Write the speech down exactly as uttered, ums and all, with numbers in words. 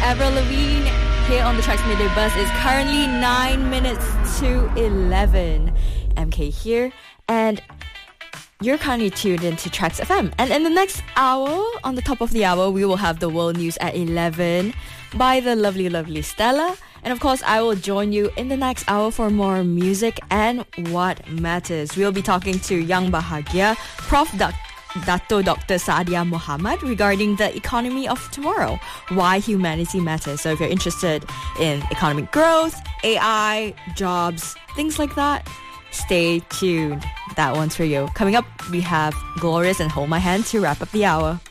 Avril Lavigne here on the Tracks Midday Bus. It's currently nine minutes to eleven. M K here, and you're currently tuned into Tracks F M. And in the next hour, on the top of the hour, we will have the world news at eleven by the lovely, lovely Stella. And of course, I will join you in the next hour for more music and what matters. We'll be talking to Young Bahagia, Prof Dato Doctor Saadia Muhammad regarding the economy of tomorrow, why humanity matters. So if you're interested in economic growth, A I, jobs, things like that, stay tuned. That one's for you. Coming up, we have Glorious and Hold My Hand to wrap up the hour.